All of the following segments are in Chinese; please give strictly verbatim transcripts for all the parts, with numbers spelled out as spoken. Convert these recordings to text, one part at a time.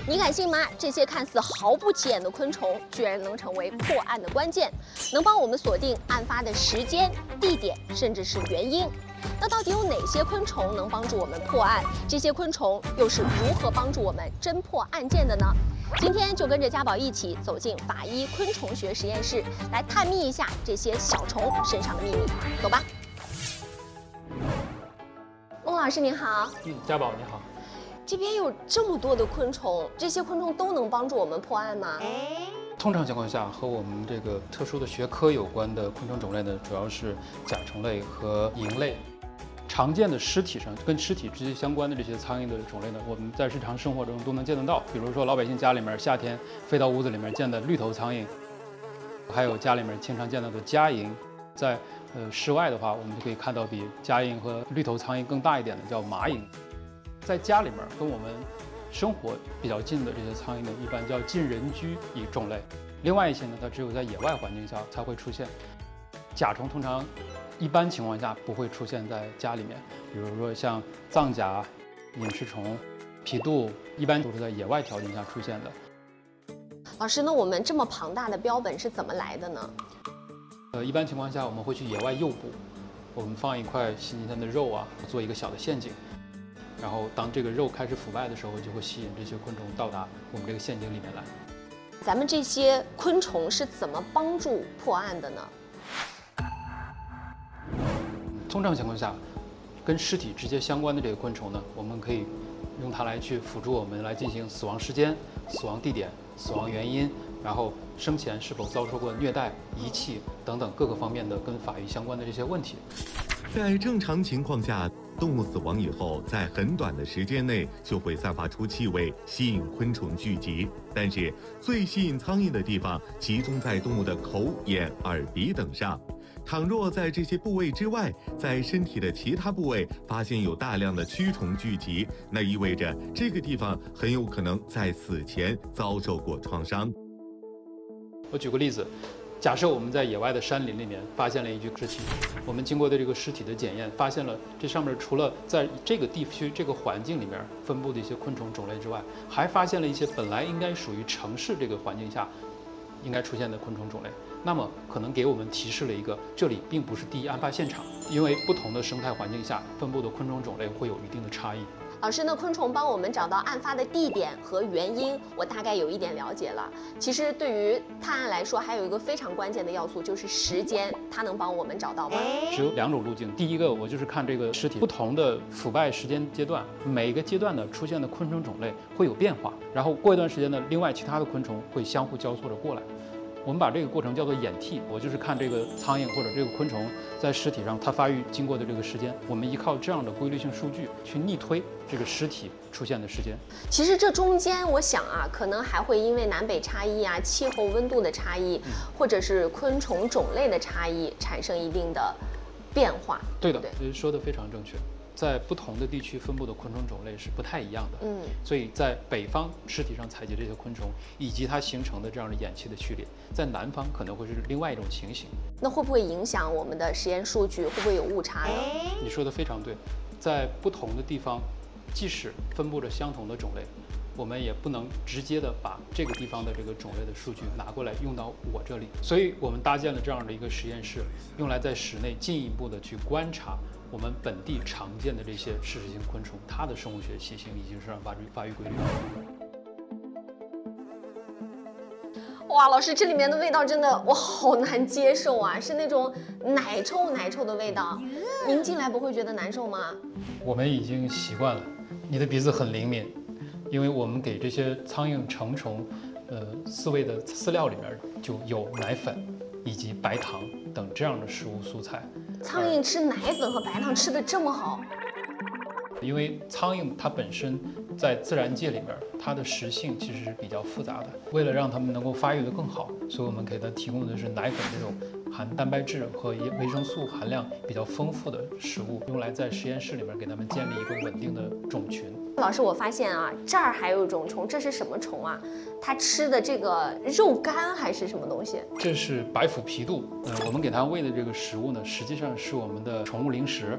你敢信吗？这些看似毫不起眼的昆虫，居然能成为破案的关键，能帮我们锁定案发的时间、地点，甚至是原因。那到底有哪些昆虫能帮助我们破案？这些昆虫又是如何帮助我们侦破案件的呢？今天就跟着家宝一起走进法医昆虫学实验室，来探秘一下这些小虫身上的秘密。走吧。孟老师您好。 嗯，家宝你好。 这边有这么多的昆虫，这些昆虫都能帮助我们破案吗？ 通常情况下，和我们这个特殊的学科有关的昆虫种类呢，主要是甲虫类和蝇类。常见的尸体上跟尸体直接相关的这些苍蝇的种类呢，我们在日常生活中都能见得到。比如说老百姓家里面夏天飞到屋子里面见的绿头苍蝇，还有家里面经常见到的家蝇。在呃室外的话，我们就可以看到比家蝇和绿头苍蝇更大一点的叫麻蝇。在家里面跟我们生活比较近的这些苍蝇呢，一般叫近人居一种类。另外一些呢，它只有在野外环境下才会出现。甲虫通常一般情况下不会出现在家里面，比如说像藏甲、隐翅虫、皮杜，一般都是在野外条件下出现的。 老师，那我们这么庞大的标本是怎么来的呢？ 呃，一般情况下我们会去野外诱捕，我们放一块新鲜的肉啊，做一个小的陷阱。然后，当这个肉开始腐败的时候，就会吸引这些昆虫到达我们这个陷阱里面来。 咱们这些昆虫是怎么帮助破案的呢？ 通常情况下，跟尸体直接相关的这个昆虫呢，我们可以用它来去辅助我们来进行死亡时间、死亡地点、死亡原因，然后生前是否遭受过虐待、遗弃等等各个方面的跟法医相关的这些问题。 在正常情况下，动物死亡以后，在很短的时间内就会散发出气味，吸引昆虫聚集。但是，最吸引苍蝇的地方集中在动物的口、眼、耳、鼻等上。倘若在这些部位之外，在身体的其他部位发现有大量的蛆虫聚集，那意味着这个地方很有可能在死前遭受过创伤。 我举个例子。假设我们在野外的山林里面发现了一具尸体，我们经过的这个尸体的检验，发现了这上面除了在这个地区、这个环境里面分布的一些昆虫种类之外，还发现了一些本来应该属于城市这个环境下应该出现的昆虫种类。那么可能给我们提示了一个，这里并不是第一案发现场，因为不同的生态环境下分布的昆虫种类会有一定的差异。 老师，那昆虫帮我们找到案发的地点和原因，我大概有一点了解了。其实对于探案来说，还有一个非常关键的要素就是时间，它能帮我们找到吗？ 只有两种路径，第一个我就是看这个尸体不同的腐败时间阶段，每个阶段呢出现的昆虫种类会有变化，然后过一段时间呢，另外其他的昆虫会相互交错着过来。我们把这个过程叫做演替，我就是看这个苍蝇或者这个昆虫在尸体上它发育经过的这个时间，我们依靠这样的规律性数据去逆推这个尸体出现的时间。 其实这中间我想啊，可能还会因为南北差异啊、气候温度的差异，嗯、或者是昆虫种类的差异，产生一定的变化。 对的， 对， 说的非常正确。在不同的地区分布的昆虫种类是不太一样的， 嗯， 所以在北方尸体上采集这些昆虫，以及它形成的这样的演气的序列，在南方可能会是另外一种情形。 那会不会影响我们的实验数据？会不会有误差呢？ 你说的非常对，在不同的地方，即使分布着相同的种类，我们也不能直接的把这个地方的这个种类的数据拿过来用到我这里，所以我们搭建了这样的一个实验室，用来在室内进一步的去观察我们本地常见的这些嗜食性昆虫，它的生物学习性以及生长发育发育规律。 哇，老师，这里面的味道真的我好难接受啊，是那种奶臭奶臭的味道。您进来不会觉得难受吗？ 我们已经习惯了，你的鼻子很灵敏，因为我们给这些苍蝇、成虫，呃，饲喂的饲料里面就有奶粉以及白糖等这样的食物素材。 苍蝇吃奶粉和白糖吃得这么好？ 因为苍蝇它本身在自然界里面，它的食性其实是比较复杂的。为了让它们能够发育得更好，所以我们给它提供的是奶粉这种含蛋白质和维生素含量比较丰富的食物，用来在实验室里面给它们建立一个稳定的种群。 老师，我发现啊，这儿还有一种虫，这是什么虫啊？它吃的这个肉干还是什么东西？ 这是白腹皮杜。呃，我们给它喂的这个食物呢，实际上是我们的宠物零食。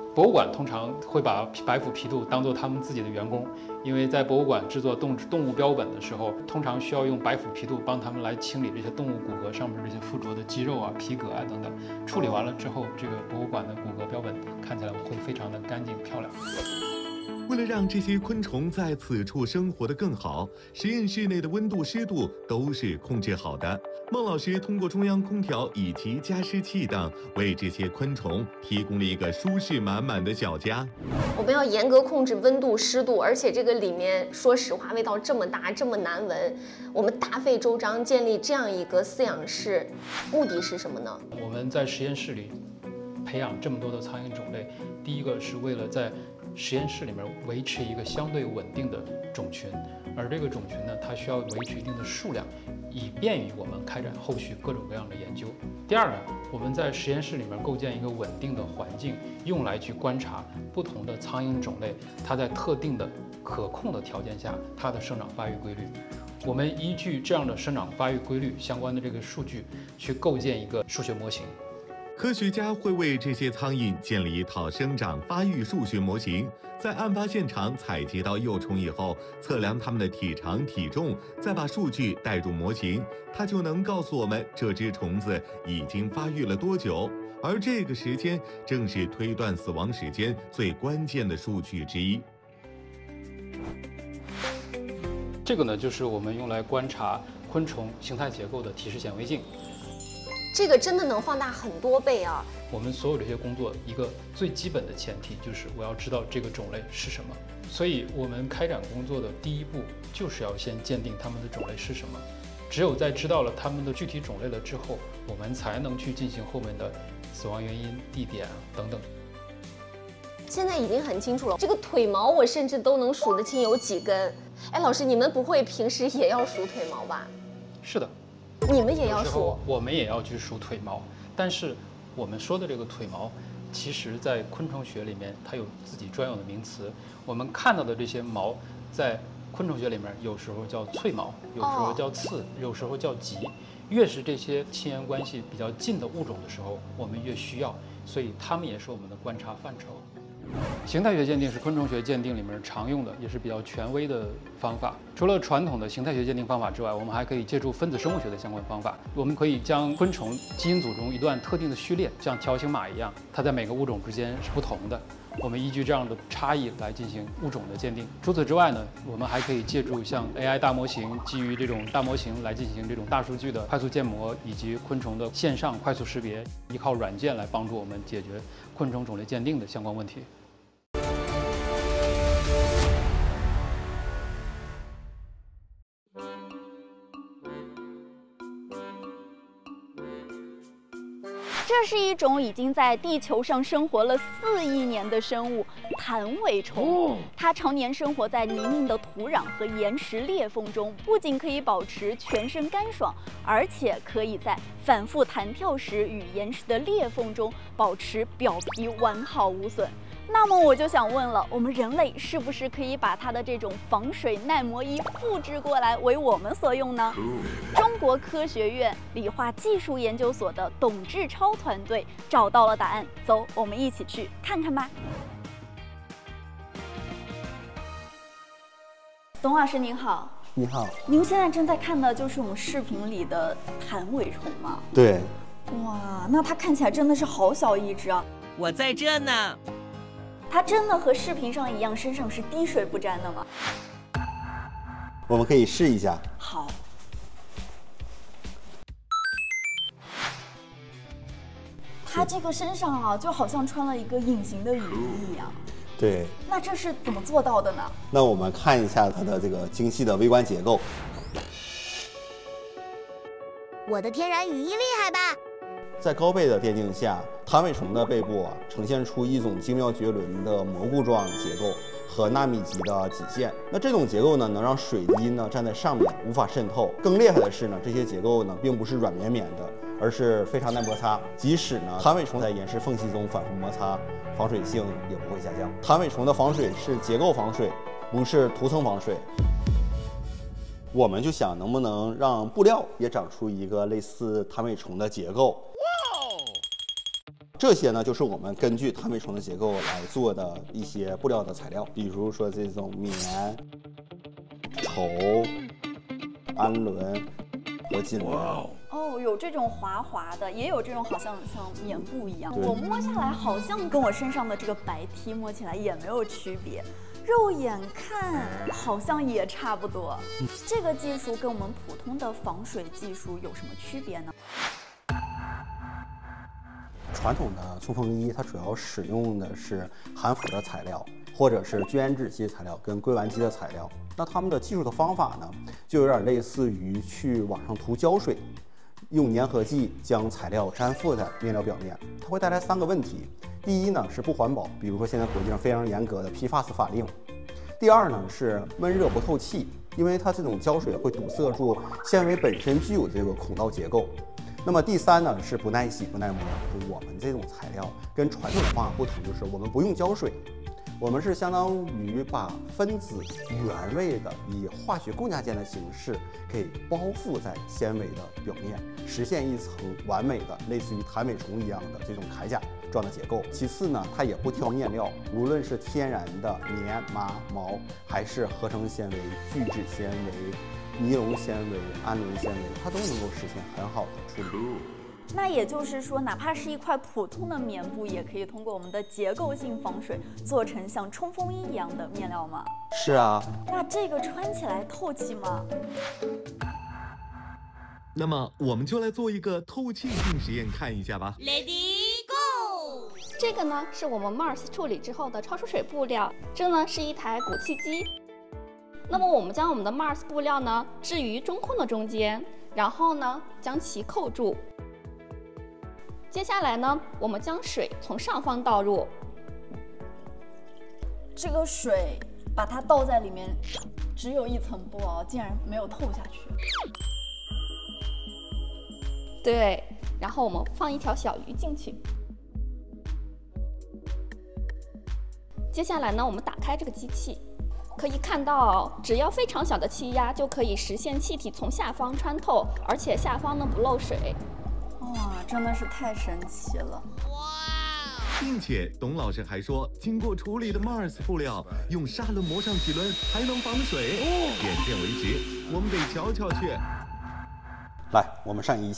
博物馆通常会把白腹皮蠹当做他们自己的员工，因为在博物馆制作动动物标本的时候，通常需要用白腹皮蠹帮他们来清理这些动物骨骼上面这些附着的肌肉啊、皮革啊等等。处理完了之后，这个博物馆的骨骼标本看起来会非常的干净漂亮。 为了让这些昆虫在此处生活得更好，实验室内的温度、湿度都是控制好的。孟老师通过中央空调以及加湿器等，为这些昆虫提供了一个舒适满满的小家。 我们要严格控制温度、湿度，而且这个里面，说实话，味道这么大，这么难闻，我们大费周章建立这样一个饲养室，目的是什么呢？ 我们在实验室里培养这么多的苍蝇种类，第一个是为了在实验室里面维持一个相对稳定的种群，而这个种群呢，它需要维持一定的数量，以便于我们开展后续各种各样的研究。第二呢，我们在实验室里面构建一个稳定的环境，用来去观察不同的苍蝇种类，它在特定的可控的条件下，它的生长发育规律。我们依据这样的生长发育规律相关的这个数据，去构建一个数学模型。 科学家会为这些苍蝇建立一套生长发育数学模型，在案发现场采集到幼虫以后，测量它们的体长、体重，再把数据带入模型，它就能告诉我们这只虫子已经发育了多久。而这个时间正是推断死亡时间最关键的数据之一。 这个呢，就是我们用来观察昆虫形态结构的提示显微镜。 这个真的能放大很多倍啊！ 我们所有这些工作，一个最基本的前提就是我要知道这个种类是什么。所以，我们开展工作的第一步就是要先鉴定它们的种类是什么。只有在知道了它们的具体种类了之后，我们才能去进行后面的死亡原因、地点啊等等。 现在已经很清楚了，这个腿毛我甚至都能数得清有几根。哎，老师，你们不会平时也要数腿毛吧？ 是的。 你们也要数， 我们也要去数腿毛，但是我们说的这个腿毛，其实在昆虫学里面它有自己专有的名词。我们看到的这些毛，在昆虫学里面有时候叫翠毛，有时候叫刺，有时候叫棘。越是这些亲缘关系比较近的物种的时候，我们越需要，所以它们也是我们的观察范畴。形态学鉴定是昆虫学鉴定里面常用的，也是比较权威的方法。除了传统的形态学鉴定方法之外，我们还可以借助分子生物学的相关方法。我们可以将昆虫基因组中一段特定的序列，像条形码一样，它在每个物种之间是不同的。我们依据这样的差异来进行物种的鉴定。除此之外呢，我们还可以借助像 A I 大模型，基于这种大模型来进行这种大数据的快速建模，以及昆虫的线上快速识别，依靠软件来帮助我们解决昆虫种类鉴定的相关问题。 这是一种已经在地球上生活了四亿年的生物——弹尾虫。它常年生活在泥泞的土壤和岩石裂缝中，不仅可以保持全身干爽，而且可以在反复弹跳时与岩石的裂缝中保持表皮完好无损。那么我就想问了，我们人类是不是可以把它的这种防水耐磨衣复制过来为我们所用呢？中国科学院理化技术研究所的董志超团队找到了答案，走，我们一起去看看吧。董老师您好。 你好。 您现在正在看的就是我们视频里的弹尾虫吗？ 对。 哇，那它看起来真的是好小一只啊！ 我在这呢。 它真的和视频上一样，身上是滴水不沾的吗？ 我们可以试一下。 好。它这个身上啊，就好像穿了一个隐形的雨衣一样。 对。 那这是怎么做到的呢？ 那我们看一下它的这个精细的微观结构。 我的天然雨衣厉害吧？ 在高倍的电镜下，弹尾虫的背部啊呈现出一种精妙绝伦的蘑菇状结构和纳米级的极限。那这种结构呢，能让水滴呢站在上面无法渗透。更厉害的是呢，这些结构呢并不是软绵绵的，而是非常耐摩擦。即使呢弹尾虫在岩石缝隙中反复摩擦，防水性也不会下降。弹尾虫的防水是结构防水，不是涂层防水。我们就想能不能让布料也长出一个类似弹尾虫的结构。 这些呢，就是我们根据摊尾虫的结构来做的一些布料的材料，比如说这种棉、绸、氨纶和锦纶。 哦，有这种滑滑的，也有这种好像像棉布一样。 对我摸下来好像跟我身上的这个白 T 摸起来也没有区别，肉眼看好像也差不多。这个技术跟我们普通的防水技术有什么区别呢？ 传统的冲锋衣，它主要使用的是含氟的材料，或者是聚氨酯基的材料跟硅烷基的材料。那它们的技术的方法呢，就有点类似于去往上涂胶水，用粘合剂将材料粘附在面料表面。它会带来三个问题：第一呢是不环保，比如说现在国际上非常严格的 P F A S 法令；第二呢是闷热不透气，因为它这种胶水会堵塞住纤维本身具有这个孔道结构。那么第三呢是不耐洗不耐磨，就我们这种材料跟传统的方法不同，就是我们不用胶水，我们是相当于把分子原位的以化学共价键的形式给包覆在纤维的表面，实现一层完美的类似于弹尾虫一样的这种铠甲状的结构。其次呢，它也不挑面料，无论是天然的棉、麻、毛，还是合成纤维、聚酯纤维、尼龙纤维、氨纶纤维，它都能够实现很好的处理。 那也就是说，哪怕是一块普通的棉布，也可以通过我们的结构性防水，做成像冲锋衣一样的面料吗？ 是啊。 那这个穿起来透气吗？ 那么我们就来做一个透气性实验，看一下吧。 Ready go！ 这个呢是我们 Mars 处理之后的超出水布料，这呢是一台鼓气机。那么我们将我们的 Mars 布料呢置于中空的中间，然后呢将其扣住。接下来呢，我们将水从上方倒入，这个水把它倒在里面，只有一层布哦，竟然没有透下去。对，然后我们放一条小鱼进去。接下来呢，我们打开这个机器，可以看到，只要非常小的气压就可以实现气体从下方穿透，而且下方呢不漏水。哇，真的是太神奇了！ 并且董老师还说，经过处理的 Mars 布料用砂轮磨上几轮还能防水。眼见为实，我们得瞧瞧去。 来，我们上一